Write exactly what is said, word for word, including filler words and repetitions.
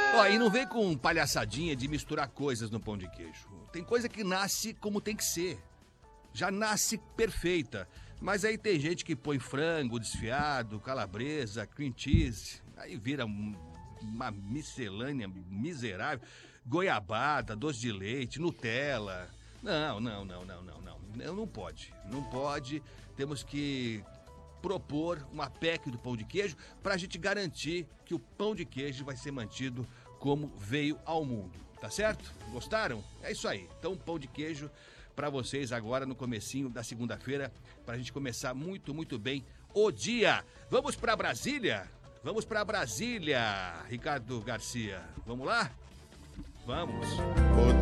Ó, e não vem com palhaçadinha de misturar coisas no pão de queijo. Tem coisa que nasce como tem que ser. Já nasce perfeita. Mas aí tem gente que põe frango desfiado, calabresa, cream cheese. Aí vira um- uma miscelânea miserável. Goiabada, doce de leite, Nutella. Não, não, não, não, não, não. Não, não pode. Não pode. Temos que propor uma P E C do pão de queijo para a gente garantir que o pão de queijo vai ser mantido como veio ao mundo, tá certo? Gostaram? É isso aí. Então, pão de queijo para vocês agora no comecinho da segunda-feira, para a gente começar muito, muito bem o dia. Vamos para Brasília? Vamos para Brasília, Ricardo Garcia. Vamos lá? Vamos.